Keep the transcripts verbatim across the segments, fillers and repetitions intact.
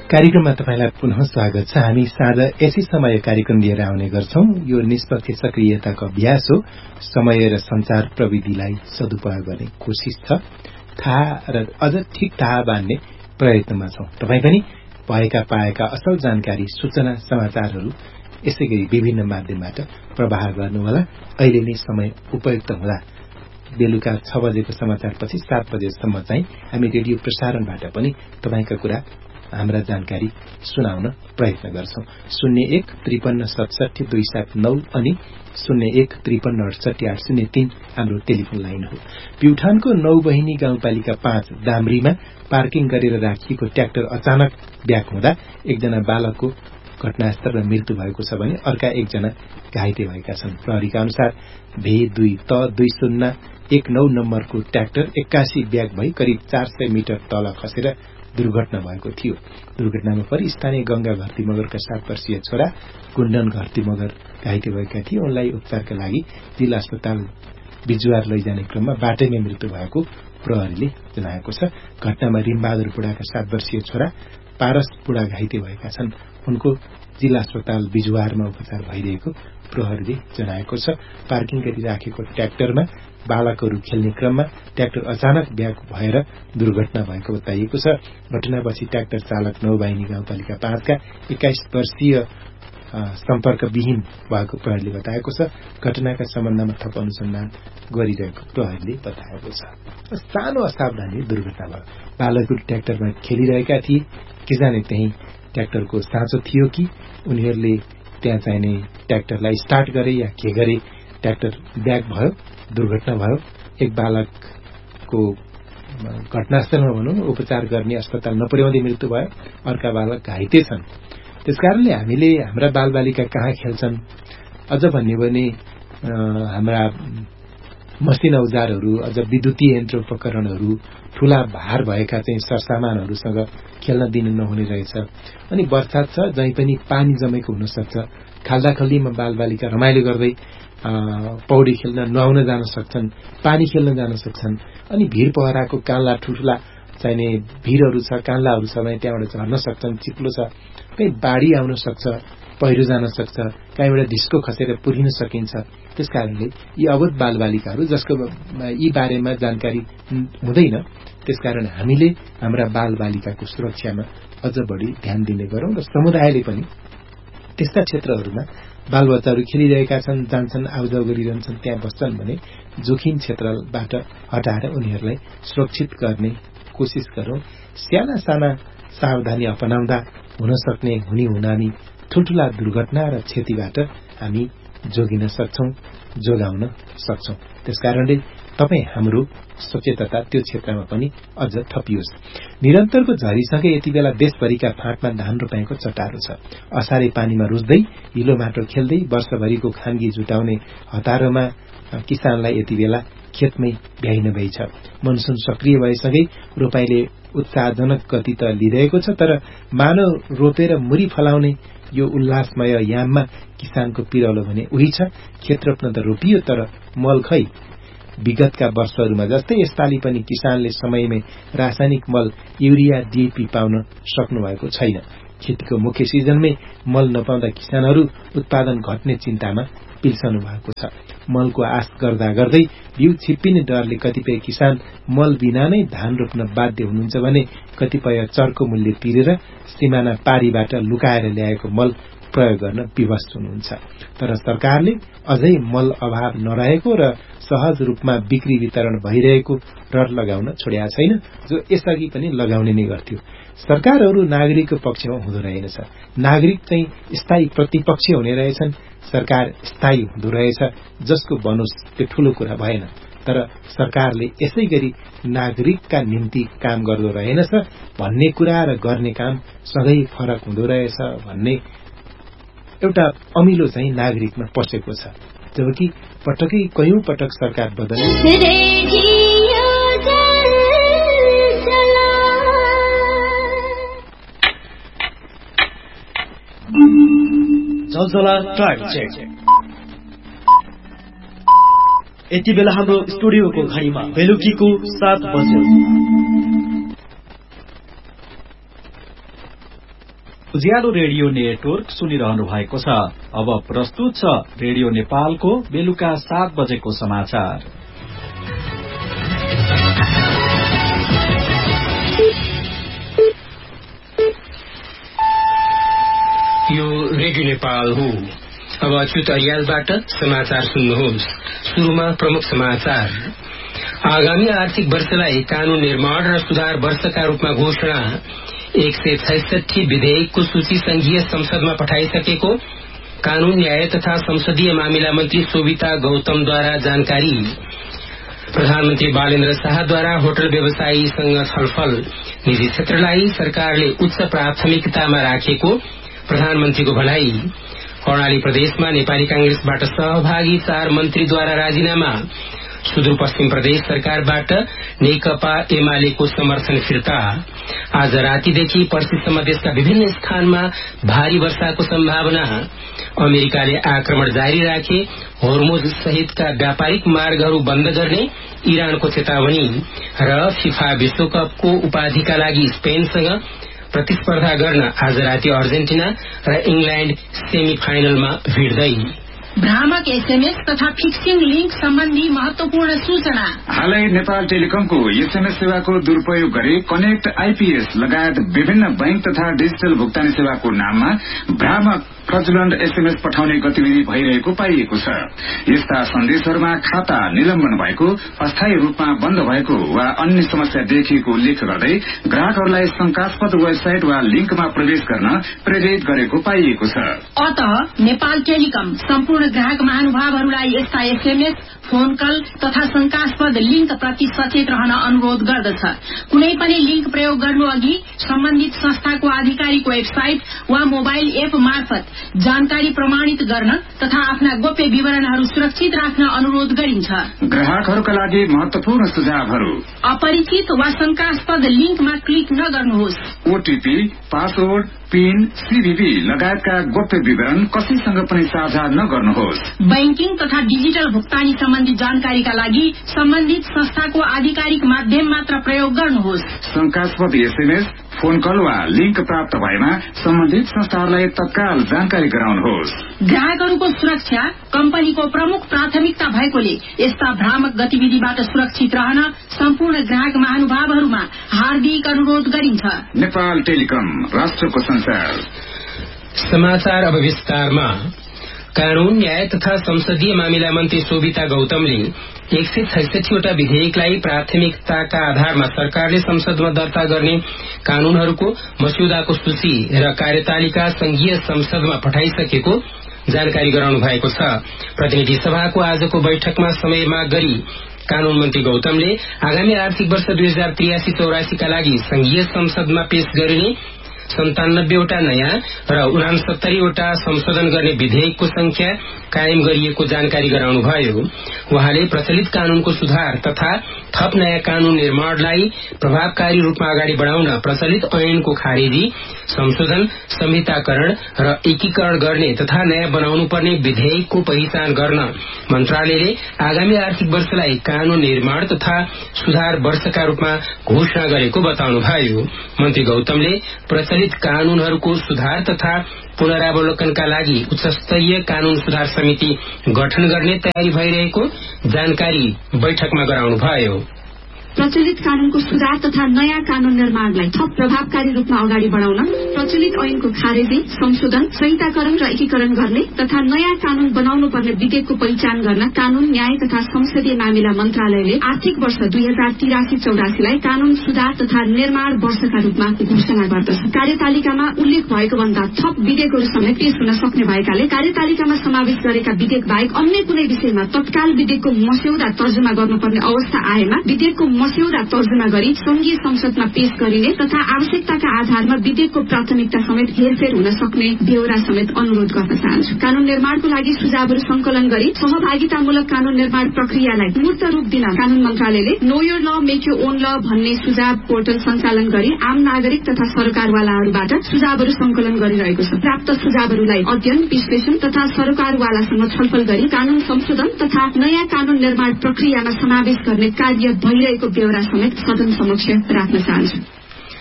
कार्यक्रममा तपाईलाई पुनः स्वागत छ। हामी साँझ यसै समय कार्यक्रम लिएर आउने गर्छौं। यो निष्पक्ष सक्रियताको अभ्यास हो। समय र संचार प्रविधिलाई सदुपयोग गर्ने कोशिश छ। थाहा र अझ ठिक थाहा बान्ने प्रयत्नमा छौं। तपाई पनि भएका पाएका असल जानकारी, सूचना, समाचारहरू यसैगरी विभिन्न माध्यमबाट प्रवाह गर्नुहोला। अहिले नै समय उपयुक्त हुँदा बेलुका छ बजेको समाचारपछि सात बजेसम्म चाहिँ हामी रेडियो प्रसारणबाट पनि तपाईका कुरा, हाम्रा जानकारी सुनाउन प्रयत्न गर्छौं। शून्य एक त्रिपन्न सतसठी दुई सात नौ अनि शून्य एक त्रिपन्न अडसठी आठ शून्य तीन हाम्रो टेलिफोन लाइन हो। प्युठानको नौ बहिनी गाउँपालिका पाँच दामरीमा पार्किङ गरेर राखिएको ट्र्याक्टर अचानक ब्याक हुँदा एकजना बालकको घटनास्थल र मृत्यु भएको छ भने अर्का एकजना घाइते भएका छन्। प्रहरीका अनुसार भे दुई त दुई शून्य एक नौ नम्बरको ट्र्याक्टर एक्कासी ब्याक भई करिब चार सय मिटर तल खसेर दुर्घटना भएको थियो। दुर्घटनामा परि स्थानीय गंगा घरती मगरका सात वर्षीय छोरा कुण्डन घरती मगर घाइते भएका थिए। उनलाई उपचारका लागि जिल्ला अस्पताल बिजुवार लैजाने क्रममा बाटैमै मृत्यु भएको प्रहरीले जनाएको छ। घटनामा रिमबहादुर बुढाका सात वर्षीय छोरा पारस बुढा घाइते भएका छन्। उनको जिल्ला अस्पताल बिजुवारमा उपचार भइरहेको प्रहरीले जनाएको छ। पार्किङ गरी राखेको ट्र्याक्टरमा बालकहरू खेल्ने क्रममा ट्र्याक्टर अचानक ब्याक भएर दुर्घटना भएको बताइएको छ। घटनापछि ट्र्याक्टर चालक नौबाहिनी गाउँपालिका पाँचका एक्काइस वर्षीय सम्पर्कविहीन भएको प्रहरीले बताएको छ। घटनाका सम्बन्धमा थप अनुसन्धान गरिरहेको प्रहरीले बताएको छ। सानो असावधानी दुर्घटना भयो। बालकहरू ट्र्याक्टरमा खेलिरहेका थिए। के जाने त्यही ट्र्याक्टरको साँचो थियो कि उनीहरूले त्यहाँ चाहिने ट्र्याक्टरलाई स्टार्ट गरे या के गरे, ट्र्याक्टर ब्याक भयो, दुर्घटना भयो। एक बालकको घटनास्थलमा भनौं न उपचार गर्ने अस्पताल नपुर्याउँदै मृत्यु भयो। अर्का बालक घाइते छन्। त्यसकारणले हामीले हाम्रा बालबालिका कहाँ खेल्छन् अझ भन्ने भने हाम्रा मसिन औजारहरू, अझ विद्युतीय यन्त्र उपकरणहरू, ठूला भार भएका चाहिँ सरसामानहरूसँग खेल्न दिनु नहुने रहेछ। अनि बर्सात छ, जहीँ पनि पानी जमेको हुन सक्छ। खाल्दाखल्लीमा बालबालिका रमाइलो गर्दै पौडी खेल्न, नुहाउन जान सक्छन्, पानी खेल्न जान सक्छन्। अनि भीर पहराको कान्ला ठुठुला चाहिने भीरहरू छ, कान्लाहरू छ भने त्यहाँबाट झर्न सक्छन्। चिप्लो छ, कहीँ बाढी आउन सक्छ, पहिरो जान सक्छ, कहीँबाट ढिस्को खसेर पुरिन सकिन्छ। त्यसकारणले यी अवध बालबालिकाहरू जसको यी बारेमा जानकारी हुँदैन, त्यसकारण हामीले हाम्रा बालबालिकाको सुरक्षामा अझ बढी ध्यान दिने गरौं र समुदायले पनि त्यस्ता क्षेत्रहरूमा बालबच्चाहरू खेलिरहेका छन्, जान्छन्, आउजाउ गरिरहन्छन्, त्यहाँ बस्छन् भने जोखिम क्षेत्रबाट हटाएर उनीहरूलाई सुरक्षित गर्ने कोशिश गरौं। साना साना सावधानी अपनाउँदा हुन सक्ने हुने हुनानी ठूल्ठूला दुर्घटना र क्षतिबाट हामी जोगिन सक्छौं, जोगाउन सक्छौं। त्यसकारणले तपाई हाम्रो सचेतता त्यो क्षेत्रमा पनि अझ थपियोस्। निरन्तरको झरीसँगै यति बेला देशभरिका फाँटमा धान रोपाएको चटारो छ। असारे पानीमा रुच्दै हिलो माटो खेल्दै वर्षभरिको खानगी जुटाउने हतारोमा किसानलाई यति बेला खेतमै भ्याइन भइ छ। मनसुन सक्रिय भएसँगै रोपाईले उत्साहजनक गति त लिइरहेको छ, तर मानव रोपेर मुरी फलाउने यो उल्लासमय याममा किसानको पिरौलो भने उही छ। खेत रोप्न त रोपियो, तर मल खै। विगतका वर्षहरूमा जस्तै यसपालि पनि किसानले समयमै रासायनिक मल युरिया डीएपी पाउन सक्नु भएको छैन। खेतीको मुख्य सिजनमै मल नपाउँदा किसानहरू उत्पादन घट्ने चिन्तामा पिल्सनु भएको छ। मलको आश गर्दा गर्दै बिउ छिप्पिने डरले कतिपय किसान मल बिना नै धान रोप्न बाध्य हुनुहुन्छ भने कतिपय चर्को मूल्य तिरेर सिमाना पारीबाट लुकाएर ल्याएको मल प्रयोग गर्न विवश हुनुहुन्छ। तर सरकारले अझै मल अभाव नरहेको र सहज रूपमा बिक्री वितरण भइरहेको रट लगाउन छोड्या छैन, जो यसअघि पनि लगाउने नै गर्थ्यो। सरकारहरू नागरिकको पक्षमा हुँदो रहेनछ। नागरिक चाहिँ स्थायी प्रतिपक्ष हुने रहेछन्। सरकार स्थायी हुँदो रहेछ, जसको बनोस् त्यो ठूलो कुरा भएन। तर सरकारले यसै गरी नागरिकका निम्ति काम गर्दो रहेनछ भन्ने कुरा र गर्ने काम सँगै फरक हुँदो रहेछ भन्ने एउटा अमिलो चाहिँ नागरिकमा पसेको छ। जबकि पटकै कयौं पटक सरकार बदले जलजला टाइम चेक। यति बेला हाम्रो स्टुडियोको घडीमा बेलुकीको सात बज्यो। उज्यालो रेडियो नेटवर्क सुनिरहनु भएको छ। अब प्रस्तुत छ रेडियो नेपालको बेलुका सात बजेको समाचार। यो रेडियो नेपाल हो। अब अच्युत अरियालबाट समाचार सुन्नुहोस्। सुरुमा प्रमुख समाचार। आगामी आर्थिक वर्षलाई कानून निर्माण र सुधार वर्षका रूपमा घोषणा। एक सय छैसठी विधेयकको सूची संघीय संसदमा पठाइसकेको कानून न्याय तथा संसदीय मामिला मन्त्री शोभिता गौतमद्वारा जानकारी। प्रधानमन्त्री बालेन्द्र शाहद्वारा होटल व्यवसायीसँग छलफल। निजी क्षेत्रलाई सरकारले उच्च प्राथमिकतामा राखेको प्रधानमन्त्रीको भनाई। कर्णाली प्रदेशमा नेपाली कांग्रेसबाट सहभागी चार मन्त्रीद्वारा राजीनामा। सुदूरपश्चिम प्रदेश सरकारबाट नेकपा एमालेको समर्थन फिर्ता। आज रातिदेखि पर्सिसम्म देशका विभिन्न स्थानमा भारी वर्षाको सम्भावना। अमेरिकाले आक्रमण जारी राखे होर्मुज सहितका व्यापारिक मार्गहरू बन्द गर्ने इरानको चेतावनी। र फिफा विश्वकपको उपाधिका लागि स्पेनसँग प्रतिस्पर्धा गर्न आज राति अर्जेन्टिना र इंग्ल्याण्ड सेमी फाइनलमा भिड्दै। भ्रामक एसएमएस तथा फिक्सिङ लिंक सम्बन्धी महत्वपूर्ण सूचना। हालै नेपाल टेलिकमको एसएमएस सेवाको दुरूपयोग गरी कनेक्ट आईपीएस लगायत विभिन्न बैंक तथा डिजिटल भुक्तानी सेवाको नाममा भ्रामक प्रचलन एसएमएस पठाउने गतिविधि भइरहेको पाइएको छ। यस्ता सन्देशहरूमा खाता निलम्बन भएको, अस्थायी रूपमा बन्द भएको वा अन्य समस्या देखिएको उल्लेख गर्दै ग्राहकहरूलाई शंकास्पद वेबसाइट वा लिंकमा प्रवेश गर्न प्रेरित गरेको पाइएको छ। अत नेपाल टेलिकम सम्पूर्ण ग्राहक महानुभावहरूलाई यस्ता एसएमएस, फोन कल तथा शंकास्पद लिंक प्रति सचेत रहन अनुरोध गर्दछ। कुनै पनि लिंक प्रयोग गर्नु अघि सम्बन्धित संस्थाको आधिकारिक वेबसाइट वा मोबाइल एप मार्फत जानकारी प्रमाणित गर्न तथा आफ्ना गोप्य विवरणहरू सुरक्षित राख्न अनुरोध गरिन्छ। ग्राहकहरूका लागि महत्वपूर्ण सुझावहरू। अपरिचित वा शंकास्पद लिंकमा क्लिक नगर्नुहोस्। ओटीपी, पासवर्ड, पिन, सीभीवी लगायतका गोप्य विवरण कसैसँग पनि साझा नगर्नुहोस्। बैंकिङ तथा डिजिटल भुक्तानी सम्बन्धी जानकारीका लागि सम्बन्धित संस्थाको आधिकारिक माध्यम मात्र प्रयोग गर्नुहोस्। शंकास्पद एसएमएस, फोन कल वा लिंक प्राप्त भएमा सम्बन्धित संस्थाहरूलाई तत्काल जानकारी गराउनुहोस्। ग्राहकहरूको सुरक्षा कम्पनीको प्रमुख प्राथमिकता भएकोले यस्ता भ्रामक गतिविधिबाट सुरक्षित रहन सम्पूर्ण ग्राहक महानुभावहरूमा हार्दिक अनुरोध गरिन्छ। नेपाल टेलिकम, राष्ट्रको संसार। समाचार अब विस्तारमा। कानून न्याय तथा संसदीय मामिला मन्त्री शोभिता गौतमले एक सय छैसठीवटा विधेयकलाई प्राथमिकताका आधारमा सरकारले संसदमा दर्ता गर्ने कानूनहरूको मस्यौदाको सूची र कार्यतालिका संघीय संसदमा पठाइसकेको जानकारी गराउनु भएको छ। प्रतिनिधि सभाको आजको बैठकमा समय माग गरी कानून मन्त्री गौतमले आगामी आर्थिक वर्ष दुई हजार त्रियासी चौरासीका लागि संघीय संसदमा पेश गरिने सन्तानब्बेवटा नयाँ र उनासत्तरीवटा संशोधन गर्ने विधेयकको संख्या कायम गरिएको जानकारी गराउनुभयो। उहाँले प्रचलित कानूनको सुधार तथा थप नयाँ कानून निर्माणलाई प्रभावकारी रूपमा अगाडि बढ़ाउन प्रचलित ऐनको खारेजी, संशोधन, संहिताकरण र एकीकरण गर्ने तथा नयाँ बनाउनु पर्ने विधेयकको पहिचान गर्न मन्त्रालयले आगामी आर्थिक वर्षलाई कानून निर्माण तथा सुधार वर्षका रूपमा घोषणा गरेको बताउनुभयो। मन्त्री गौतमले प्रचलित कानूनहरूको सुधार तथा पुनरावलोकनका लागि उच्चस्तरीय कानून सुधार समिति गठन गर्ने तयारी भइरहेको जानकारी बैठकमा गराउनुभयो। प्रचलित कानूनको सुधार तथा नयाँ कानून निर्माणलाई थप प्रभावकारी रूपमा अगाडि बढ़ाउन प्रचलित ऐनको खारेजी, संशोधन, संहिताकरण र एकीकरण गर्ने तथा नयाँ कानून बनाउनु पर्ने विधेयकको पहिचान गर्न कानून न्याय तथा संसदीय मामिला मन्त्रालयले आर्थिक वर्ष दुई हजार तिरासी चौरासीलाई कानून सुधार तथा निर्माण वर्षका रूपमा घोषणा गर्दछ। कार्यतालिकामा उल्लेख भएको भन्दा थप विधेयकहरू समेत पेश हुन सक्ने भएकाले कार्यतालिकामा समावेश गरेका विधेयक बाहेक अन्य कुनै विषयमा तत्काल विधेयकको मस्यौदा तर्जुमा गर्नुपर्ने अवस्था आएमा विधेयकको मस्यौदा तर्जुमा गरी संघीय संसदमा पेश गरिने तथा आवश्यकताका आधारमा विधेयकको प्राथमिकता समेत हेरफेर हुन सक्ने ब्यौरा समेत अनुरोध गर्न चाहन्छु। कानून निर्माणको लागि सुझावहरू संकलन गरी सहभागितामूलक कानून निर्माण प्रक्रियालाई मूर्त रूप दिन कानून मन्त्रालयले नो योर ल मेक योर ओन ल भन्ने सुझाव पोर्टल सञ्चालन गरी आम नागरिक तथा सरकारवालाहरूबाट सुझावहरू संकलन गरिरहेको छ। प्राप्त सुझावहरूलाई अध्ययन, विश्लेषण तथा सरकारवालासँग छलफल गरी कानून संशोधन तथा नयाँ कानून निर्माण प्रक्रियामा समावेश गर्ने कार्य भइरहेको ब्यौरा समेत सदन समक्ष राख्न चाहन्छु।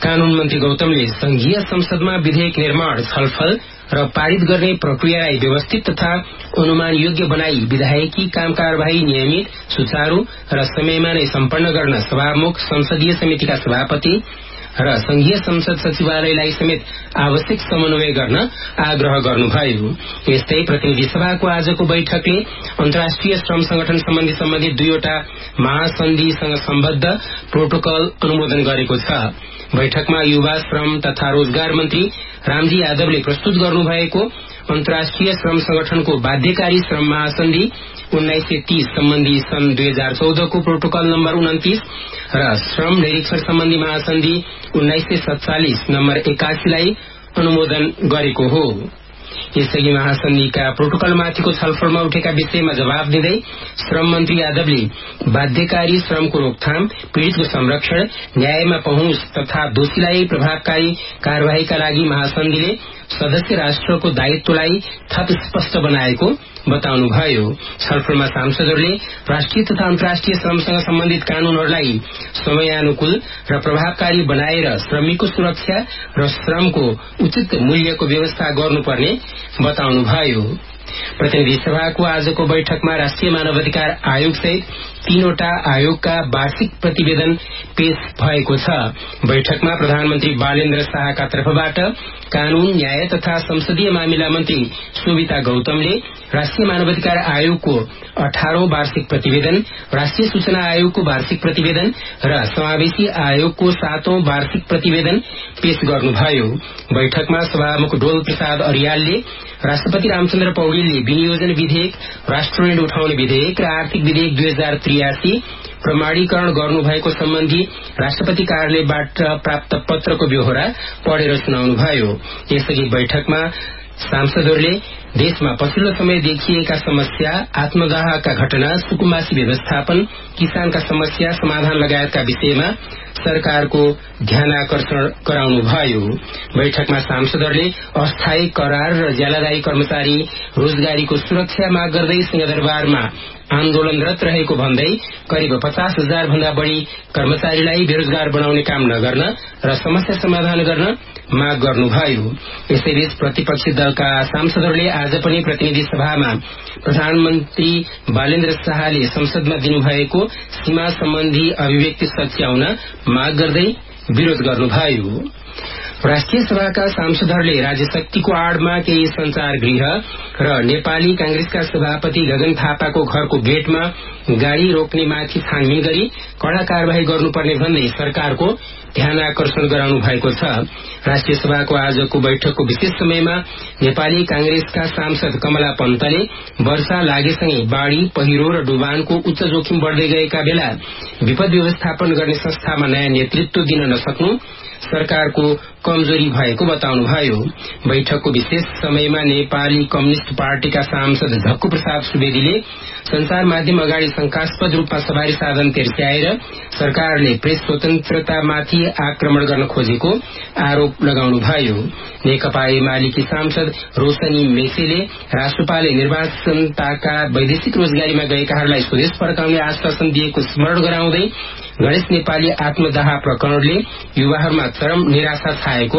कानून मन्त्री गौतमले संघीय संसदमा विधेयक निर्माण छलफल र पारित गर्ने प्रक्रियालाई व्यवस्थित तथा अनुमान योग्य बनाई विधायकी काम कार्यवाही नियमित सुचारू र समयमा नै सम्पन्न गर्न सभामुख संसदीय समितिका सभापति र संघीय संसद सचिवालयलाई समेत आवश्यक समन्वय गर्न आग्रह गर्नुभयो। यस्तै प्रतिनिधि सभाको आजको बैठकले अन्तर्राष्ट्रिय श्रम संगठन सम्बन्धी सम्बन्धित दुईवटा महासन्धिसँग सम्बद्ध प्रोटोकल अनुमोदन गरेको छ। बैठकमा युवा श्रम तथा रोजगार मन्त्री रामजी यादवले प्रस्तुत गर्नुभएको अन्तर्राष्ट्रिय श्रम संगठनको बाध्यकारी श्रम महासन्धि उन्नाइस सय तीस सम्बन्धी सन् दुई हजार चौधको प्रोटोकल नम्बर उन्तिस र श्रम निरीक्षण सम्बन्धी महासन्धि उन्नाइस सय सत्तालिस नम्बर एकासीलाई अनुमोदन गरेको हो। यसअघि महासन्धिका प्रोटोकलमाथिको छलफलमा उठेका विषयमा जवाब दिँदै श्रम मन्त्री यादवले बाध्यकारी श्रमको रोकथाम, पीड़ितको संरक्षण, न्यायमा पहुँच तथा दोषीलाई प्रभावकारी कार्यवाहीका लागि महासन्धिले सदस्य राष्ट्रको दायित्वलाई थप स्पष्ट बनाएको बताउनुभयो। छलफलमा सांसदहरूले राष्ट्रिय तथा अन्तर्राष्ट्रिय श्रमसँग सम्बन्धित कानूनहरूलाई समयानुकूल र प्रभावकारी बनाएर श्रमिकको सुरक्षा र श्रमको उचित मूल्यको व्यवस्था गर्नुपर्ने बताउनुभयो। प्रतिनिधि सभाको आजको बैठकमा राष्ट्रिय मानवाधिकार आयोग सहित तीनवटा आयोगका वार्षिक प्रतिवेदन पेश भएको छ। बैठकमा प्रधानमन्त्री बालेन्द्र शाहका तर्फबाट कानून, न्याय तथा संसदीय मामिला मन्त्री शोभिता गौतमले राष्ट्रिय मानवाधिकार आयोगको अठारौं वार्षिक प्रतिवेदन, राष्ट्रिय सूचना आयोगको वार्षिक प्रतिवेदन र समावेशी आयोगको सातौं वार्षिक प्रतिवेदन पेश गर्नुभयो। बैठकमा सभामुख डोल प्रसाद अरियालले राष्ट्रपति रामचन्द्र पौडेलले विनियोजन विधेयक, राष्ट्र ऋण उठाउने विधेयक र आर्थिक विधेयक दुई हजार त्रियासी प्रमाणीकरण गर्नुभएको सम्बन्धी राष्ट्रपति कार्यालयबाट प्राप्त पत्रको बेहोरा पढेर सुनाउनुभयो। यसअघि बैठकमा सांसदहरूले देशमा पछिल्लो समय देखिएका समस्या, आत्मदाहका घटना, सुकुम्बासी व्यवस्थापन, किसानका समस्या समाधान लगायतका विषयमा सरकारको ध्यानाकर्षण गराउनुभयो। बैठकमा सांसदहरूले अस्थायी करार र ज्यालादायी कर्मचारी रोजगारीको सुरक्षा माग गर्दै सिंहदरबारमा आन्दोलनरत रहेको भन्दै करिब पचास हजार भन्दा बढ़ी कर्मचारीलाई बेरोजगार बनाउने काम नगर्न र समस्या समाधान गर्न माग गर्नुभयो। यसैबीच प्रतिपक्षी दलका सांसदहरूले आज पनि प्रतिनिधि सभामा प्रधानमन्त्री बालेन्द्र शाहले संसदमा दिनुभएको सीमा सम्बन्धी अभिव्यक्ति सच्याउन माग गर्दै विरोध गर्नुभयो। राष्ट्रिय सभाका सांसदहरूले राज्य शक्तिको आड़मा केही संचार गृह र नेपाली कांग्रेसका सभापति गगन थापाको घरको गेटमा गाड़ी रोक्नेमाथि छानबिन गरी कड़ा कार्यवाही गर्नुपर्ने भन्दै सरकारको ध्यानाकर्षण गराउनु भएको छ। राष्ट्रिय सभाको आजको बैठकको विशेष समयमा नेपाली कांग्रेसका सांसद कमला पन्तले वर्षा लागेसँगै बाढ़ी, पहिरो र डुबानको उच्च जोखिम बढ़दै गएका बेला विपद व्यवस्थापन गर्ने संस्थामा नयाँ नेतृत्व दिन नसक्नु सरकारको कमजोरी भएको बताउनुभयो। बैठकको विशेष समयमा नेपाली कम्युनिष्ट पार्टीका सांसद झक्कु प्रसाद सुवेदीले संचार माध्यम अगाडि शंकास्पद रूपमा सवारी साधन तेर्स्याएर सरकारले प्रेस स्वतन्त्रतामाथि आक्रमण गर्न खोजेको आरोप लगाउनुभयो। नेकपा एमालेकी सांसद रोशनी मेसेले राष्ट्रपालले निर्वाचनताका वैदेशिक रोजगारीमा गएकाहरूलाई स्वदेश फर्काउने आश्वासन दिएको स्मरण गराउँदै गणेश नेपाली आत्मदाह प्रकरणले युवाहरूमा चरम निराशा छाएको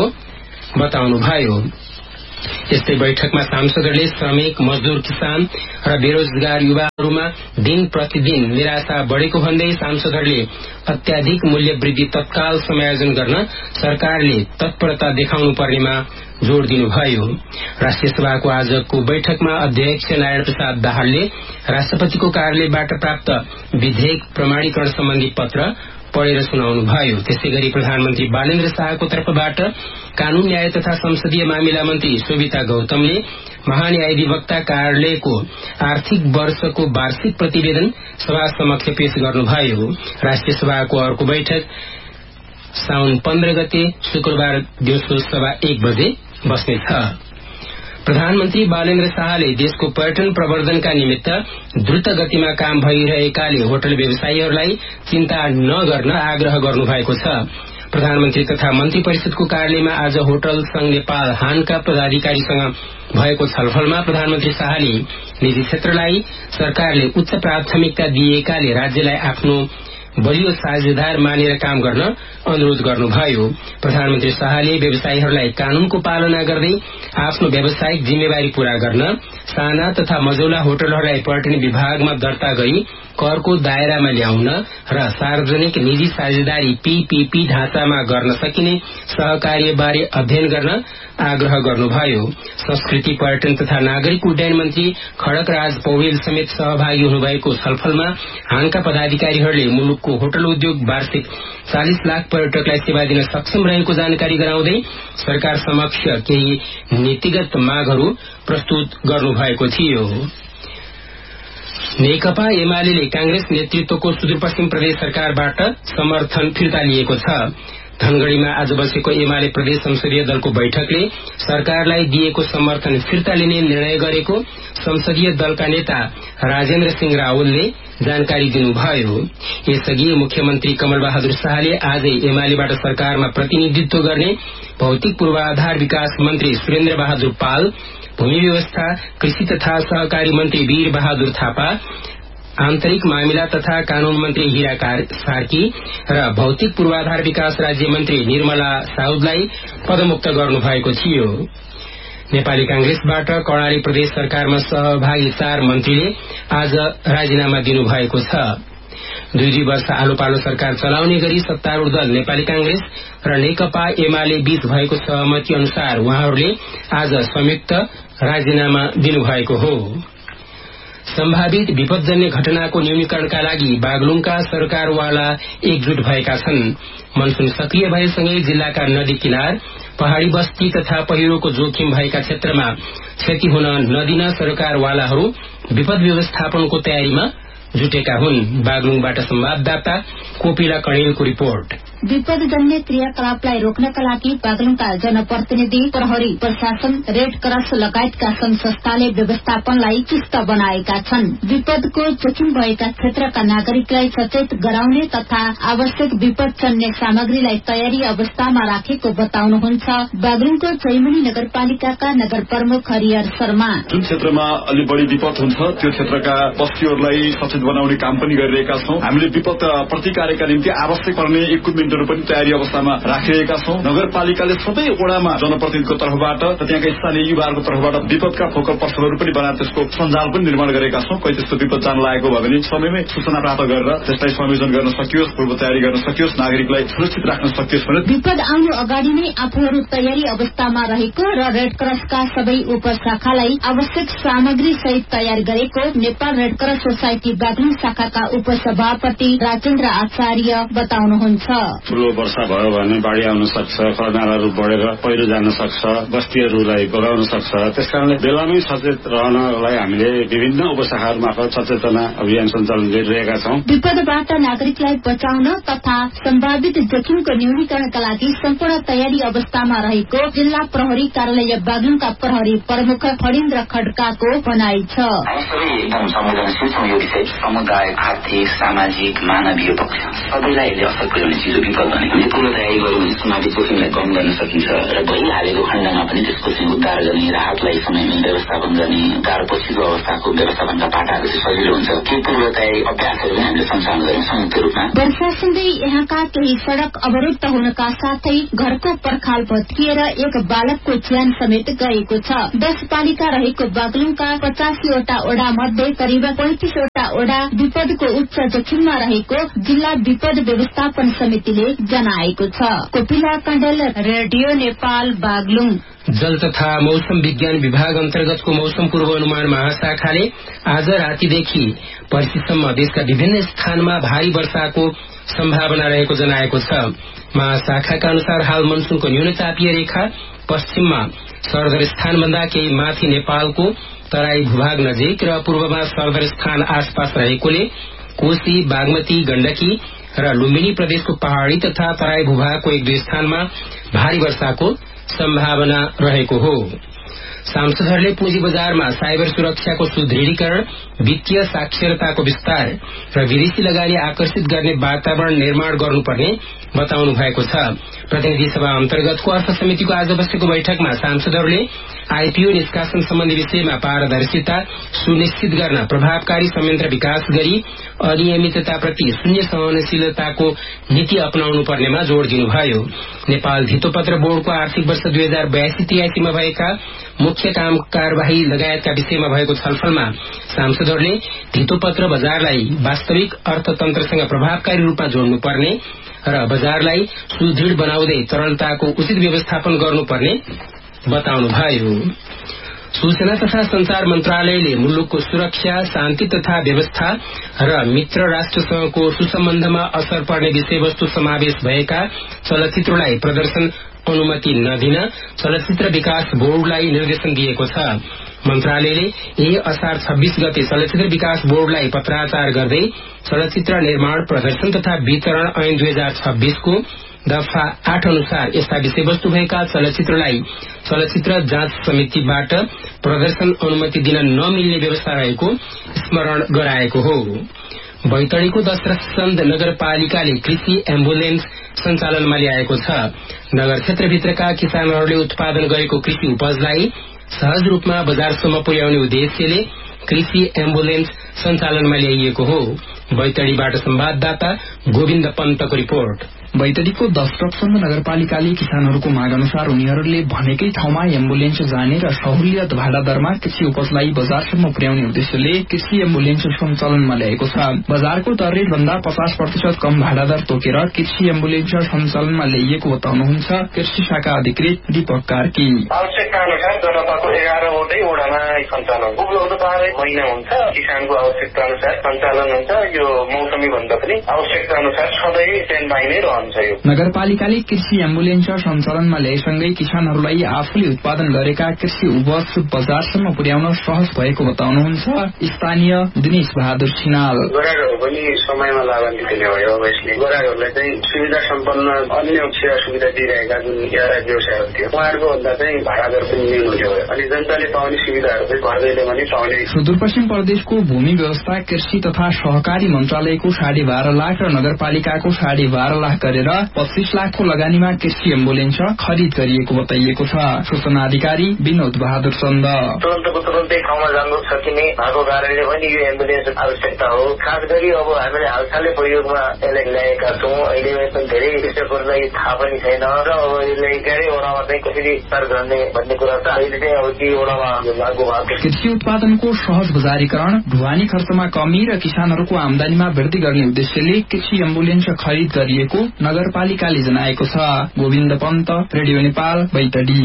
बताउनुभयो। यस्तै बैठकमा सांसदहरूले श्रमिक, मजदूर, किसान र बेरोजगार युवाहरूमा दिन प्रतिदिन निराशा बढ़ेको भन्दै सांसदहरूले अत्याधिक मूल्य वृद्धि तत्काल समायोजन गर्न सरकारले तत्परता देखाउनु पर्नेमा जोड़ दिनुभयो। राष्ट्रिय सभाको आजको बैठकमा अध्यक्ष नारायण प्रसाद दाहालले राष्ट्रपतिको कार्यालयबाट प्राप्त विधेयक प्रमाणीकरण सम्बन्धी पत्र पढेर सुनाउनुभयो। त्यसैगरी प्रधानमन्त्री बालेन्द्र शाहको तर्फबाट कानून, न्याय तथा संसदीय मामिला मन्त्री शोभिता गौतमले महान्यायाधिवक्ता कार्यालयको आर्थिक वर्षको वार्षिक प्रतिवेदन सभा समक्ष पेश गर्नुभयो। राष्ट्रिय सभाको अर्को बैठक साउन पन्ध्र गते शुक्रबार दिउँसो सवा एक बजे बस्नेछ। प्रधानमन्त्री बालेन्द्र शाहले देशको पर्यटन प्रवर्धनका निमित्त द्रुत गतिमा काम भइरहेकाले होटल व्यवसायीहरूलाई चिन्ता नगर्न आग्रह गर्नुभएको छ। प्रधानमन्त्री तथा मन्त्री परिषदको कार्यालयमा आज होटल संघ नेपाल हानका पदाधिकारीसँग भएको छलफलमा प्रधानमन्त्री शाहले निजी क्षेत्रलाई सरकारले उच्च प्राथमिकता दिएकाले राज्यलाई आफ्नो बलियो साझेदार मानेर काम गर्न अनुरोध गर्नुभयो। प्रधानमन्त्री शाहले व्यवसायीहरूलाई कानूनको पालना गर्दै आफ्नो व्यावसायिक जिम्मेवारी पूरा गर्न, साना तथा मझौला होटलहरूलाई पर्यटन विभागमा दर्ता गरी करको दायरामा ल्याउन र सार्वजनिक निजी साझेदारी पीपीपी ढाँचामा गर्न सकिने सहकार्यबारे अध्ययन गर्न आग्रह गर्नुभयो। संस्कृति, पर्यटन तथा नागरिक उड्डयन मन्त्री खड्गराज पौडेल समेत सहभागी हुनुभएको छलफलमा हाङका पदाधिकारीहरूले मुलुकको होटल उद्योग वार्षिक चालिस लाख पर्यटकलाई सेवा दिन सक्षम रहेको जानकारी गराउँदै सरकार समक्ष केही नीतिगत मागहरू प्रस्तुत गर्नुभएको थियो। नेकपा एमाले कांग्रेस नेतृत्वको सुदूरपश्चिम प्रदेश सरकारबाट समर्थन फिर्ता लिएको छ। धनगढ़ीमा आज बसेको एमाले प्रदेश संसदीय दलको बैठकले सरकारलाई दिएको समर्थन फिर्ता लिने निर्णय गरेको संसदीय दलका नेता राजेन्द्र सिंह रावलले जानकारी दिनुभयो। यसअघि मुख्यमन्त्री कमल बहादुर शाहले आजै एमालेबाट सरकारमा प्रतिनिधित्व गर्ने भौतिक पूर्वाधार विकास मन्त्री सुरेन्द्र बहादुर पाल, भूमि व्यवस्था, कृषि तथा सहकारी मन्त्री वीर बहादुर थापा, आन्तरिक मामिला तथा कानून मन्त्री हीरा सार्की र भौतिक पूर्वाधार विकास राज्य मन्त्री निर्मला साउदलाई पदमुक्त गर्नुभएको थियो। नेपाली कांग्रेसबाट कर्णाली प्रदेश सरकारमा सहभागी चार मन्त्रीले आज राजीनामा दिनुभएको छ। दुई दुई वर्ष आलो पालो सरकार चलाउने गरी सत्तारूढ़ दल नेपाली कांग्रेस र नेकपा एमाले बीच भएको सहमति अनुसार उहाँहरूले आज संयुक्त राजीनामा दिनुभएको हो। सम्भावित विपदजन्य घटनाको न्यूनीकरणका लागि बागलुङका सरकारवाला एकजुट भएका छन्। मनसून सक्रिय भएसँगै जिल्लाका नदी किनार, पहाड़ी बस्ती तथा पहिरोको जोखिम भएका क्षेत्रमा क्षति हुन नदिन सरकारवालाहरू विपद व्यवस्थापनको तयारीमा जुटेका हुन्। बागलुङबाट संवाददाता कोपिला कणेलको रिपोर्ट। विपदजन्य क्रियाकलापलाई रोक्नका लागि बागलुङका जनप्रतिनिधि, प्रहरी, प्रशासन, रेड क्रस लगायतका संघ संस्थाले व्यवस्थापनलाई चुस्त बनाएका छन्। विपदको जोखिम भएका क्षेत्रका नागरिकलाई सचेत गराउने तथा आवश्यक विपदजन्य सामग्रीलाई तयारी अवस्थामा राखेको बताउनुहुन्छ बागलुङको चैमनी नगरपालिकाका नगर प्रमुख हरिहर शर्मा। जुन क्षेत्रमा अलि बढी विपद हुन्छ त्यो क्षेत्रका बस्तीहरूलाई सचेत बनाउने काम पनि गरिरहेका छौं। हामीले विपद प्रतिकारका निम्ति आवश्यक पर्ने इक्विपमेन्टहरू पनि तयारी अवस्थामा राखिरहेका छौं। नगरपालिकाले सबै वडामा जनप्रतिनिधिको तर्फबाट र त्यहाँका स्थानीय युवाहरूको तर्फबाट विपदका फोकल पर्सनहरू पनि बनाएर त्यसको सञ्जाल पनि निर्माण गरेका छौं। कोही त्यस्तो विपद जान लागेको भयो भने समयमै सूचना प्राप्त गरेर त्यसलाई संयोजन गर्न सकियोस्, पूर्व तयारी गर्न सकियोस्, नागरिकलाई सुरक्षित राख्न सकियोस् भने विपद आउनु अगाडि नै आफूहरू तयारी अवस्थामा रहेको र रेड क्रसका सबै उपशाखालाई आवश्यक सामग्री सहित तयार गरेको Nepal red cross society Baglung शाखाका उपसभापति राजेन्द्र आचार्य बताउनुहुन्छ। ठूलो वर्षा भयो भने बाढ़ी आउन सक्छ, खनालाहरू बढेर पहिरो जान सक्छ, बस्तीहरूलाई बगाउन सक्छ। त्यसकारणले बेलामै सचेत रहनलाई हामीले विभिन्न उपशाखाहरू मार्फत सचेतना अभियान सञ्चालन गरिरहेका छौं। विपदबाट नागरिकलाई बचाउन तथा सम्भावित जोखिमको न्यूनीकरणका लागि सम्पूर्ण तयारी अवस्थामा रहेको जिल्ला प्रहरी कार्यालय बागलुङका प्रहरी प्रमुख फणीन्द्र खड्काको भनाइ छ। एकदम संवेदनशील छौं यो विषय। समुदाय, आर्थिक, सामाजिक, मानवीय पक्ष सबैलाई यसले असर पुर्याउने चिज हो विपद भनेको। पूर्व तयारी गऱ्यो भने समाजिक जोखिमलाई कम गर्न सकिन्छ र भइहालेको खण्डमा पनि त्यसको चाहिँ उद्धार गर्ने, राहतलाई समयमै व्यवस्थापन गर्ने, गाह्रो पछिको अवस्थाको व्यवस्थापनका पाटाहरू चाहिँ सजिलो हुन्छ। के पूर्व तयारी अभ्यासहरू पनि हामीले सञ्चालन गर्यौं संयुक्त रूपमा। वर्षासँगै यहाँका केही सड़क अवरुद्ध हुनका साथै घरको पर्खाल भत्किएर एक बालकको ज्यान समेत गएको छ। दस पालिका रहेको बागलुङका पचासीवटा ओडा मध्ये करिब पैंतिसवटा ओडा विपदको उच्च जोखिममा रहेको जिल्ला विपद व्यवस्थापन समितिले जनाएको छ। कोपिला कण्डल, रेडियो नेपाल, बागलुङ। जल तथा मौसम विज्ञान विभाग अन्तर्गतको मौसम पूर्वानुमान महाशाखाले आज रातिदेखि पर्सिसम्म देशका विभिन्न स्थानमा भारी वर्षाको सम्भावना रहेको जनाएको छ। महाशाखाका अनुसार हाल मनसूनको न्यूनचापीय रेखा पश्चिममा सरदर स्थानभन्दा केही माथि नेपालको तराई भूभाग नजिक र पूर्वमा सरदर स्थान आसपास रहेकोले कोशी, बागमती, गण्डकी र लुम्बिनी प्रदेशको पहाड़ी तथा तराई भूभागको एक दुई स्थानमा भारी वर्षाको सम्भावना रहेको हो। सांसदहरूले पुँजी बजारमा साइबर सुरक्षाको सुदृढीकरण, वित्तीय साक्षरताको विस्तार र विदेशी लगानी आकर्षित गर्ने वातावरण निर्माण गर्नुपर्ने बताउनु भएको छ। प्रतिनिधि सभा अन्तर्गतको अर्थ समितिको आज बसेको बैठकमा सांसदहरूले आईपीओ निष्कासन सम्बन्धी विषयमा पारदर्शिता सुनिश्चित गर्न प्रभावकारी संयन्त्र विकास गरी अनियमितताप्रति शून्य सहनशीलताको नीति अपनाउनु पर्नेमा जोड़ दिनुभयो। नेपाल धितोपत्र बोर्डको आर्थिक वर्ष दुई हजार बयासी त्रियासीमा भएका मुख्य काम कार्यवाही लगायतका विषयमा भएको छलफलमा सांसदहरूले धितोपत्र बजारलाई वास्तविक अर्थतन्त्रसँग प्रभावकारी रूपमा जोड्नुपर्ने र बजारलाई सुदृढ़ बनाउँदै तरलताको उचित व्यवस्थापन गर्नुपर्ने बताउनुभयो। सूचना तथा संचार मन्त्रालयले मुलुकको सुरक्षा, शान्ति तथा व्यवस्था र मित्र राष्ट्रसँगको सुसम्बन्धमा असर पर्ने विषयवस्तु समावेश भएका चलचित्रलाई प्रदर्शन अनुमति नदिन चलचित्र विकास बोर्डलाई निर्देशन दिएको छ। मन्त्रालयले यही असार छब्बीस गते चलचित्र विकास बोर्डलाई पत्राचार गर्दै चलचित्र निर्माण, प्रदर्शन तथा वितरण ऐन दुई हजार छब्बीसको दफा आठ अनुसार यस्ता विषयवस्तु भएका चलचित्रलाई चलचित्र जाँच समितिबाट प्रदर्शन अनुमति दिन नमिल्ने व्यवस्था रहेको स्मरण गराएको हो। बैतडीको दशरथचन्द नगरपालिकाले कृषि एम्बुलेन्स सञ्चालनमा ल्याएको छ। नगर क्षेत्रभित्रका किसानहरूले उत्पादन गरेको कृषि उपजलाई सहज रूपमा बजारसम्म पुर्याउने उद्देश्यले कृषि एम्बुलेन्स सञ्चालनमा ल्याइएको हो। बैतडीबाट संवाददाता गोविन्द पन्तको रिपोर्ट। बैतडीको दशरथचन्द नगरपालिकाले किसानहरूको माग अनुसार उनीहरूले भनेकै ठाउँमा एम्बुलेन्स जाने र सहुलियत भाडा दरमा कृषि उपजलाई बजारसम्म पुर्याउने उद्देश्यले कृषि एम्बुलेन्स सञ्चालनमा ल्याएको छ। बजारको दर रेट भन्दा पचास प्रतिशत कम भाडा दर तोकेर कृषि एम्बुलेन्स सञ्चालनमा ल्याइएको बताउनुहुन्छ कृषि शाखा अधिकृत दीपक कार्की। आवश्यकता अनुसार जनताको एघारवटै वडामा सञ्चालन उपलब्ध पारे महिना हुन्छ। किसानको आवश्यकता अनुसार सञ्चालन हुन्छ। यो मौसमी भन्दा पनि आवश्यकता अनुसार सधैँ स्ट्यान्ड बाई नै रहन्छ। नगरपालिकाले कृषि एम्बुलेन्स सञ्चालनमा ल्याएसँगै किसानहरूलाई आफूले उत्पादन गरेका कृषि उपज बजारसम्म पुर्याउन सहज भएको बताउनुहुन्छ स्थानीय दिनेश बहादुर सिनाल। गोराहरू पनि समयमा लाभान्वित दिने भयो। अब यसले गोराहरूलाई चाहिँ सुविधा सम्पन्न अन्य सेवा सुविधा दिइरहेका जुन व्यवसायहरू थियो उहाँहरूको भन्दा चाहिँ भाडा दर पनि न्यून हुने भयो अनि जनताले पाउने सुविधाहरू चाहिँ घरदैले पनि पाउने। सुदूरपश्चिम प्रदेशको भूमि व्यवस्था, कृषि तथा सहकारी मन्त्रालयको साढे बाह्र लाख र नगरपालिकाको साढे बाह्र लाख गरेर पच्चीस लाखको लगानीमा कृषि एम्बुलेन्स खरिद गरिएको बताइएको छ। सूचना अधिकारी विनोद बहादुर चन्द। तुरन्तको तुरन्तै ठाउँमा जानु सकिने भएको कारणले पनि यो एम्बुलेन्स आवश्यकता हो। खास गरी अब हामीले हालसालै प्रयोगमा यसलाई ल्याएका छौँ। अहिले पनि धेरै कृषकहरूलाई थाहा पनि छैन र अब यसलाई क्यारे वडामा चाहिँ कसरी स्तर गर्ने भन्ने कुरा छ। अहिले चाहिँ अब ती वडामा लागू भएको कृषि उत्पादनको सहज बजारीकरण, ढुवानी खर्चमा कमी र किसानहरूको आमदानीमा वृद्धि गर्ने उद्देश्यले कृषि एम्बुलेन्स खरिद गरिएको नगरपालिकाले जनाएको छ। गोविन्द पन्त, रेडियो नेपाल, बैतडी।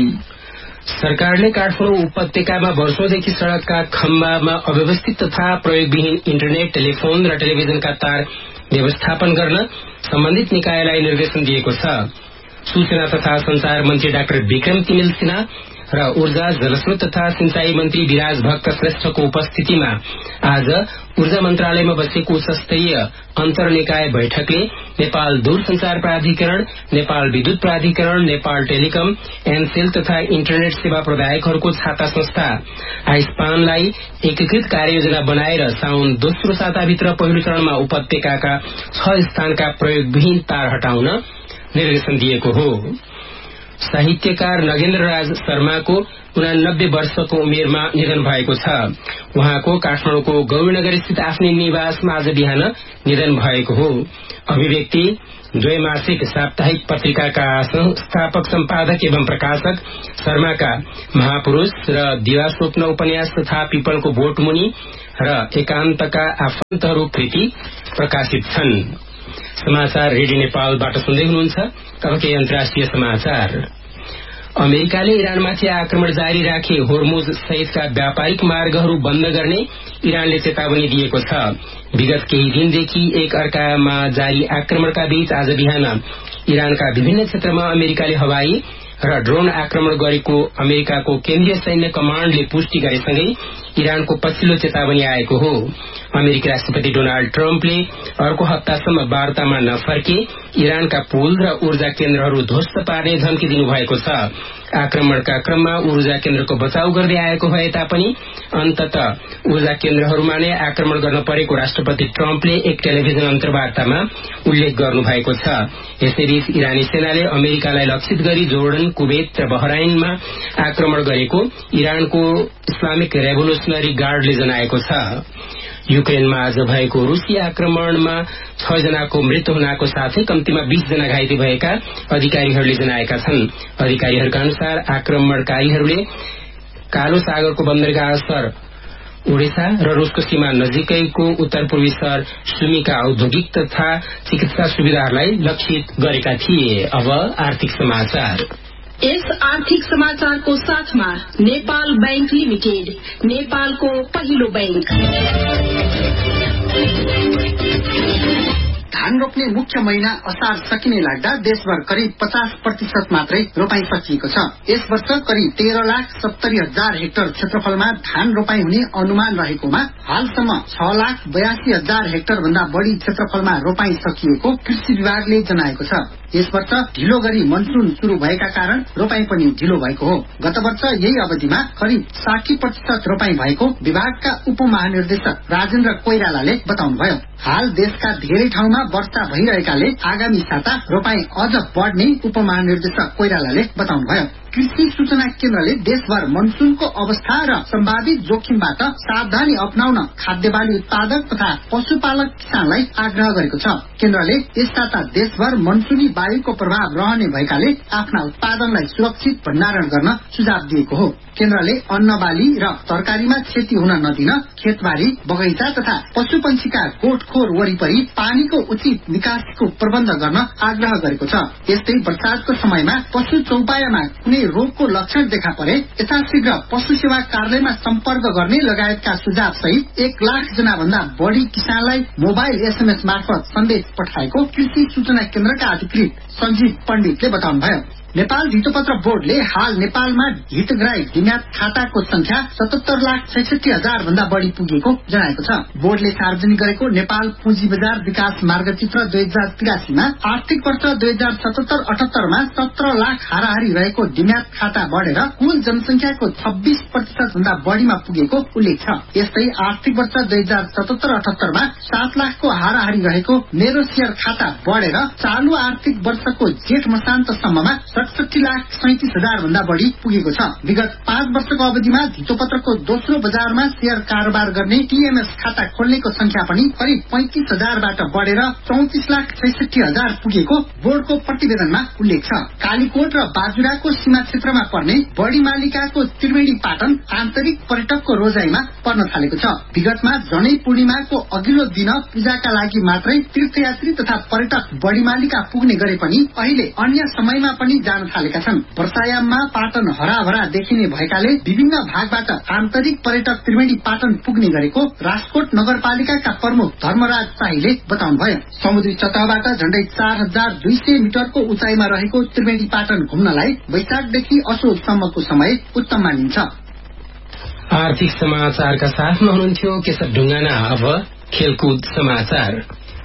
सरकारले काठमाडौँ उपत्यकामा वर्षौंदेखि सड़कका खम्बामा अव्यवस्थित तथा प्रयोगविहीन इन्टरनेट, टेलिफोन र टेलिभिजनका तार व्यवस्थापन गर्न सम्बन्धित निकायलाई निर्देशन दिएको छ। सूचना तथा संचार मन्त्री डाक्टर विक्रम तिमिल सिन्हा र ऊर्जा, जलस्रोत तथा सिंचाई मन्त्री विराज भक्त श्रेष्ठको उपस्थितिमा आज ऊर्जा मन्त्रालयमा बसेको उच्चस्तरीय अन्तर निकाय बैठकले नेपाल दूरसंचार प्राधिकरण, नेपाल विद्युत प्राधिकरण, नेपाल टेलिकम, एनसेल तथा इन्टरनेट सेवा प्रदायकहरूको छाता संस्था आइस्पानलाई एकीकृत कार्ययोजना बनाएर साउन दोस्रो साताभित्र पहिलो चरणमा उपत्यकाका छ स्थानका प्रयोगविहीन तार हटाउन निर्देशन दिएको हो। साहित्यकार नगेन्द्र राज शर्माको उनानब्बे वर्षको उमेरमा निधन भएको छ। उहाँको काठमाडौँको गौरीनगर स्थित आफ्नै निवासमा आज बिहान निधन भएको हो। अभिव्यक्ति द्वैमासिक साप्ताहिक पत्रिकाका संस्थापक सम्पादक एवं प्रकाशक शर्माका महापुरूष र दिवा स्वप्न उपन्यास तथा पिपलको बोटमुनि र एकान्तका आफन्तहरू कृति प्रकाशित छन्। समाचार रेडियो नेपालबाट सुन्दै हुनुहुन्छ। अब केही अन्तर्राष्ट्रिय समाचार। अमेरिकाले इरानमाथि आक्रमण जारी राखे होर्मुज सहितका व्यापारिक मार्गहरू बन्द गर्ने इरानले चेतावनी दिएको छ। विगत केही दिनदेखि एक अर्कामा जारी आक्रमणका बीच आज बिहान इरानका विभिन्न क्षेत्रमा अमेरिकाले हवाई र ड्रोन आक्रमण गरेको अमेरिकाको केन्द्रीय सैन्य कमाण्डले पुष्टि गरेसँगै इरानको पछिल्लो चेतावनी आएको हो। अमेरिकी राष्ट्रपति डोनाल्ड ट्रम्पले अर्को हप्तासम्म वार्तामा नफर्के इरानका पुल र ऊर्जा केन्द्रहरू ध्वस्त पार्ने धम्की दिनुभएको छ। आक्रमणका क्रममा ऊर्जा केन्द्रको बचाउ गर्दै आएको भए तापनि अन्ततः ऊर्जा केन्द्रहरूमा नै आक्रमण गर्न परेको राष्ट्रपति ट्रम्पले एक टेलिभिजन अन्तर्वार्तामा उल्लेख गर्नुभएको छ। यसैबीच इरानी सेनाले अमेरिकालाई लक्षित गरी जोर्डन, कुवेत र बहराइनमा आक्रमण गरेको इरानको इस्लामिक रेभोल्युसनरी गार्डले जनाएको छ। युक्रेनमा आज भएको रूसी आक्रमणमा छ जनाको मृत्यु हुनको साथै कम्तीमा बीस जना घाइते भएका अधिकारीहरूले जनाएका छन्। अधिकारीहरूका अनुसार आक्रमणकारीहरूले कालो सागरको बन्दरगाह सहर ओडेसा र रूसको सीमा नजिकैको उत्तर पूर्वी सहर सुमीका औद्योगिक तथा चिकित्सा सुविधाहरूलाई लक्षित गरेका थिए। अब आर्थिक समाचार। यस आर्थिक समाचारको साथमा नेपाल बैंक लिमिटेड, नेपालको पहिलो बैंक। धान रोप्ने मुख्य महिना असार सकिने लाग्दा देशभर करिब पचास प्रतिशत मात्रै रोपाई सकिएको छ। यस वर्ष करिब तेह्र लाख सत्तरी हजार हेक्टर क्षेत्रफलमा धान रोपाई हुने अनुमान रहेकोमा हालसम्म छ लाख बयासी हजार हेक्टर भन्दा बढ़ी क्षेत्रफलमा रोपाई सकिएको कृषि विभागले जनाएको छ। यस वर्ष ढिलो गरी मनसून शुरू भएका कारण रोपाई पनि ढिलो भएको हो। गत वर्ष यही अवधिमा करिब साठी प्रतिशत रोपाई भएको विभागका उपमहानिर्देशक राजेन्द्र कोइरालाले बताउनुभयो। हाल देशका धेरै ठाउँमा वर्षा भइरहेकाले आगामी साता रोपाई अझ बढ्ने उपमहानिर्देशक कोइरालाले बताउनुभयो। कृषि सूचना केन्द्रले देशभर मनसूनको अवस्था र सम्भावित जोखिमबाट सावधानी अपनाउन खाद्य बाली उत्पादक तथा पशुपालक किसानलाई आग्रह गरेको छ। केन्द्रले यस साता देशभर मनसूनी वायुको प्रभाव रहने भएकाले आफ्ना उत्पादनलाई सुरक्षित भण्डारण गर्न सुझाव दिएको हो। केन्द्रले अन्न बाली र तरकारीमा क्षति हुन नदिन खेतबारी, बगैँचा तथा पशुपन्छीका गोठखोर वरिपरि पानीको उचित निकासको प्रबन्ध गर्न आग्रह गरेको छ। यस्तै वर्षातको समयमा पशु चौपायामा कुनै रोगको लक्षण देखा परे यथाशीघ्र पशु सेवा कार्यालयमा सम्पर्क गर्ने लगायतका सुझाव सहित एक लाख जना भन्दा बढ़ी किसानलाई मोबाइल एसएमएस मार्फत सन्देश पठाएको कृषि सूचना केन्द्रका अधिकृत सञ्जीव पण्डितले बताउनुभयो। नेपाल धितोपत्र बोर्डले हाल नेपालमा हितग्राही डिम्याट खाताको संख्या सतहत्तर लाख छैसठी हजार भन्दा बढ़ी पुगेको जनाएको छ। बोर्डले सार्वजनिक गरेको नेपाल पुँजी बजार विकास मार्गचित्र दुई हजार तिरासीमा आर्थिक वर्ष दुई हजार सतहत्तर अठहत्तरमा सत्र लाख हाराहारी रहेको डिम्याट खाता बढ़ेर कुल जनसंख्याको छब्बीस प्रतिशत भन्दा बढ़ीमा पुगेको उल्लेख छ। यस्तै आर्थिक वर्ष दुई हजार सतहत्तर अठहत्तरमा सात लाखको हाराहारी रहेको मेरो शेयर खाता बढ़ेर चालू आर्थिक वर्षको जेठ मसान्तसम्ममा सडसठी लाख सैतिस हजार भन्दा बढ़ी पुगेको छ। विगत पाँच वर्षको अवधिमा धितोपत्रको दोस्रो बजारमा शेयर कारोबार गर्ने टीएमएस खाता खोल्नेको संख्या पनि करिब पैंतिस हजारबाट बढ़ेर चौतिस लाख छैसठी हजार पुगेको बोर्डको प्रतिवेदनमा उल्लेख छ। कालीकोट र बाजुराको सीमा क्षेत्रमा पर्ने बढी मालिकाको त्रिवेणी पाटन आन्तरिक पर्यटकको रोजाइमा पर्न थालेको छ। विगतमा जनै पूर्णिमाको अघिल्लो दिन पूजाका लागि मात्रै तीर्थयात्री तथा पर्यटक बढी मालिका पुग्ने गरे पनि अहिले अन्य समयमा पनि जान थालेका छन्। वर्षायाममा पाटन हराभरा देखिने भएकाले विभिन्न भागबाट आन्तरिक पर्यटक त्रिवेणी पाटन पुग्ने गरेको राजकोट नगरपालिकाका प्रमुख धर्मराज शाहीले बताउनुभयो। समुद्री सतहबाट झण्डै चार हजार दुई सय मिटरको उचाइमा रहेको त्रिवेणी पाटन घुम्नलाई वैशाखदेखि असोजसम्मको समय उत्तम मानिन्छ। आर्थिक समाचारका साथमा हुनुहुन्थ्यो केशव ढुङ्गाना। अब खेलकुद समाचार।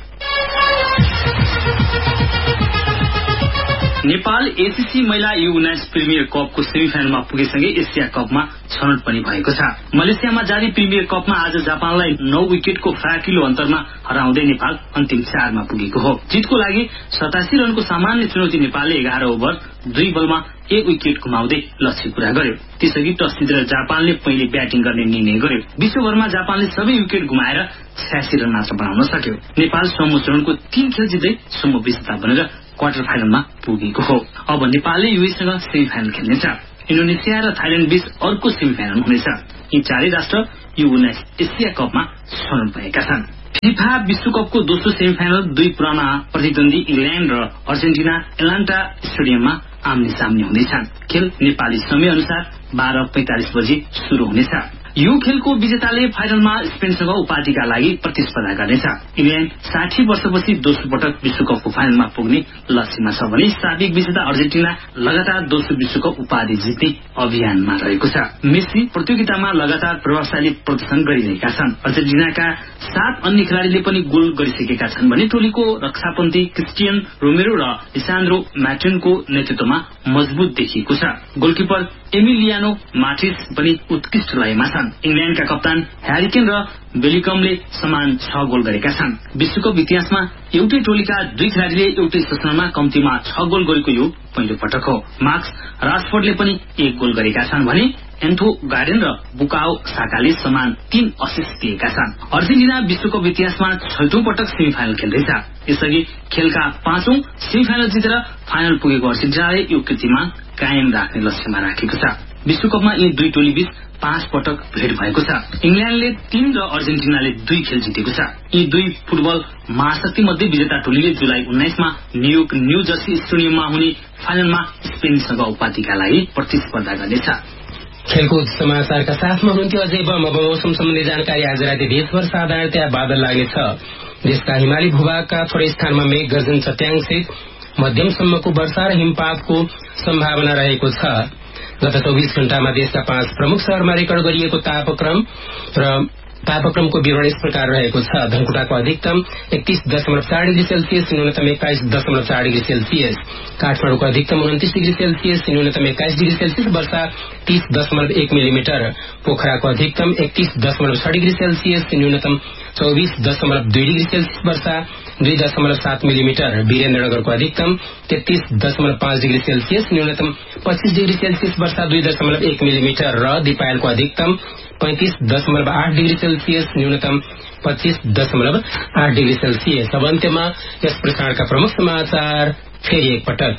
नेपाल एसीसी महिला यू उन्नाइस प्रिमियर कपको सेमिफाइनलमा पुगेसँगै एसिया कपमा छनौट पनि भएको छ। मलेसियामा जारी प्रिमियर कपमा आज जापानलाई नौ विकेटको फराकिलो अन्तरमा हराउँदै नेपाल अन्तिम चारमा पुगेको हो। जितको लागि सतासी रनको सामान्य चुनौती नेपालले एघार ओभर दुई बलमा एक विकेट गुमाउँदै लक्ष्य पूरा गर्यो। त्यसअघि टस जितेर जापानले पहिले ब्याटिङ गर्ने निर्णय गर्यो। विश्वभरमा जापानले सबै विकेट गुमाएर छयासी रन मात्र बनाउन सक्यो। नेपाल समूह चरणको तीन खेल जित्दै समूह विजेता बनेर क्वार्टर फाइनलमा पुगेको हो। अब नेपालले युएसँग सेमिफाइनल खेल्नेछ। इन्डोनेसिया र थाइल्याण्ड बीच अर्को सेमिफाइनल हुनेछ। यी चारै राष्ट्र यू उन्नाइस एसिया कपमा छनौट भएका छन्। फिफा विश्वकपको दोस्रो सेमिफाइनल दुई पुराना प्रतिद्वन्दी इंग्ल्याण्ड र अर्जेन्टिना एटलान्टा स्टेडियममा आम्ने सामने हुनेछन्। खेल नेपाली समय अनुसार बाह्र पैंतालिस बजे शुरू हुनेछ। यो खेलको विजेताले फाइनलमा स्पेनसँग उपाधिका लागि प्रतिस्पर्धा गर्नेछ। इङ्ल्याण्ड साठी वर्षपछि दोस्रो पटक विश्वकपको फाइनलमा पुग्ने लक्ष्यमा छ भने साबिक विजेता अर्जेन्टिना लगातार दोस्रो विश्वकप उपाधि जित्ने अभियानमा रहेको छ। मेसी प्रतियोगितामा लगातार प्रभावशाली प्रदर्शन गरिरहेका छन्। अर्जेन्टिनाका सात अन्य खेलाड़ीले पनि गोल गरिसकेका छन् भने टोलीको रक्षापन्थी क्रिस्टियन रोमेरो र लिसान्द्रो मार्टिनको नेतृत्वमा मजबुत देखिएको छ। गोलकिपर एमिलियानो मार्टिस पनि उत्कृष्ट लयमा छन्। इङ्ल्याण्डका कप्तान ह्यारी केन र बेलिकमले समान छ गोल गरेका छन्। विश्वकप इतिहासमा एउटै टोलीका दुई खेलाड़ीले एउटै सेसनमा कम्तीमा छ गोल गरेको यो पहिलो पटक हो। मार्कस राशफोर्डले पनि एक गोल गरेका छन् भने एन्थो गार्डेन र बुकाओ साकाले समान तीन असिस्ट दिएका छन्। अर्जेन्टिना विश्वकप इतिहासमा छैटौं पटक सेमिफाइनल खेल्दैछ। यसअघि खेलका पाँचौं सेमिफाइनल जितेर फाइनल पुगेको अर्जेन्टिनाले यो कीर्तिमान कायम राख्ने लक्ष्यमा राखेको छ। विश्वकपमा यी दुई टोली बीच पाँच पटक भेट भएको छ। इङ्ल्याण्डले तीन र अर्जेन्टिनाले दुई खेल जितेको छ। यी दुई फुटबल महाशक्ति मध्ये विजेता टोलीले जुलाई उन्नाइसमा न्यूयोर्क न्यू जर्सी स्टेडियममा हुने फाइनलमा स्पेनसँग उपाधिका लागि प्रतिस्पर्धा गर्नेछ। खेलकुद समाचारका साथमा हुनुहुन्थ्यो अझै बम। अब मौसम सम्बन्धी जानकारी। आज राति देशभर साधारणतया बादल लाग्नेछ। देशका हिमाली भूभागका थोरै स्थानमा मेघ गर्जन चट्याङसहित मध्यमसम्मको वर्षा र हिमपातको सम्भावना रहेको छ। गत चौबीस घण्टामा देशका पाँच प्रमुख शहरमा रेकर्ड गरिएको तापक्रम र तापक्रमको विवरण यस प्रकार रहेको छ। धनकुटाको अधिकतम एकतीस दशमलव चार डिग्री सेल्सियस, न्यूनतम एक्काइस दशमलव चार डिग्री सेल्सियस। काठमाडौँको अधिकतम उन्तिस डिग्री सेल्सियस, न्यूनतम एक्काइस डिग्री सेल्सियस, वर्षा तीस दशमलव एक मिलिमिटर। पोखराको अधिकतम एकतीस दशमलव छ डिग्री सेल्सियस, न्यूनतम चौबीस दशमलव दुई डिग्री सेल्सियस, वर्षा दुई दशमलव सात मिलिमिटर। वीरेन्द्रनगरको अधिकतम तेत्तीस दशमलव पाँच डिग्री सेल्सियस, न्यूनतम पच्चीस डिग्री सेल्सियस, वर्षा दुई दशमलव एक मिलिमिटर। र दिपायलको अधिकतम पैंतीस दशमलव आठ डिग्री सेल्सियस, न्यूनतम पच्चीस दशमलव आठ डिग्री सेल्सियस। अब अन्त्यमा यस प्रसारणका प्रमुख समाचार फेरि एकपटक।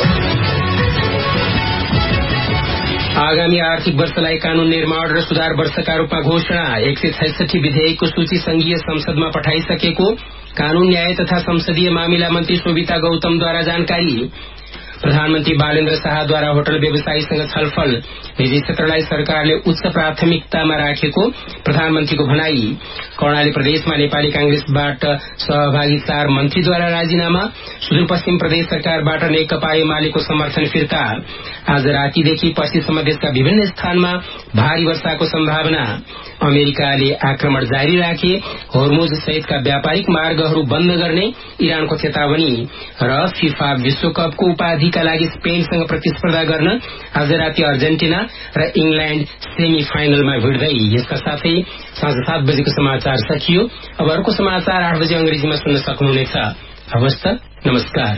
आगामी आर्थिक वर्षलाई कानून निर्माण र सुधार वर्षका रूपमा घोषणा। एक सय छैसठी विधेयकको सूची संघीय संसदमा पठाइसकेको कानून न्याय तथा संसदीय मामिला मन्त्री शोभिता गौतमद्वारा जानकारी। प्रधानमन्त्री बालेन्द्र शाहद्वारा होटल व्यवसायीसँग छलफल। निजी क्षेत्रलाई सरकारले उच्च प्राथमिकतामा राखेको प्रधानमन्त्रीको भनाई। कर्णाली प्रदेशमा नेपाली कांग्रेसबाट सहभागी चार मन्त्रीद्वारा राजीनामा। सुदूरपश्चिम प्रदेश सरकारबाट नेकपा एमालेको समर्थन फिर्ता। आज रातीदेखि पश्चिमसम्म देशका विभिन्न स्थानमा भारी वर्षाको सम्भावना। अमेरिकाले आक्रमण जारी राखे। होर्मुज सहितका व्यापारिक मार्गहरू बन्द गर्ने इरानको चेतावनी। र फिफा विश्वकपको उपाधिका लागि स्पेनसँग प्रतिस्पर्धा गर्न आज राति अर्जेन्टिना र इङ्ल्याण्ड सेमी फाइनलमा भिड्दै। यसका साथै साँझ सात बजेको समाचार सकियो। अब अर्को समाचार आठ बजे अंग्रेजीमा सुन्न सक्नुहुनेछ। हवस् त, नमस्कार।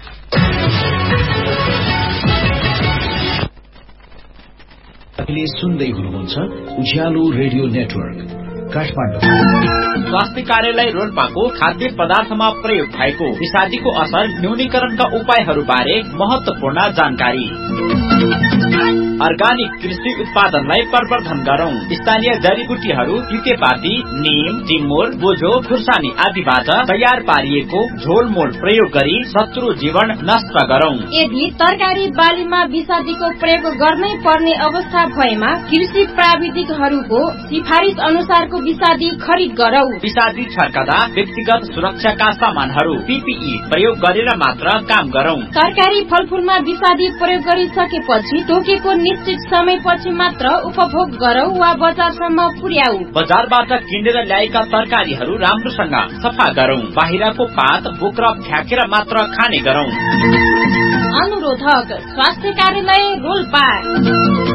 सुन्दै हुनुहुन्छ उज्यालो रेडियो नेटवर्क काठमाडौँ। स्वास्थ्य कार्यालय रोल्पाको खाद्य पदार्थमा प्रयोग भएको विषादीको असर न्यूनीकरणका उपायहरू बारे महत्वपूर्ण जानकारी। अर्गानिक कृषि उत्पादनलाई प्रवर्धन गरौं। स्थानीय जडीबुटीहरू तितेपाती, नीम, टिमुर, बोझो, खुर्सानी आदिबाट तयार पारिएको झोलमोल प्रयोग गरी शत्रु जीवन नष्ट गरौं। यदि तरकारी बालीमा विषादीको प्रयोग गर्नै पर्ने अवस्था भएमा कृषि प्राविधिकहरूको सिफारिस अनुसारको विषादी खरिद गरौं। विषादी छर्कदा व्यक्तिगत सुरक्षाका सामानहरू पीपीई प्रयोग गरेर मात्र काम गरौं। तरकारी फलफूलमा विषादी प्रयोग गरिसकेपछि तोकेको निश्चित समयपछि मात्र उपभोग गरौं वा बजारसम्म पुर्याऊ। बजारबाट किनेर ल्याएका तरकारीहरू राम्रोसँग सफा गरौं। बाहिरको पात बोक्र फ्याँकेर मात्र खाने गरौं। अनुरोधक स्वास्थ्य कार्यालय रोल्पा।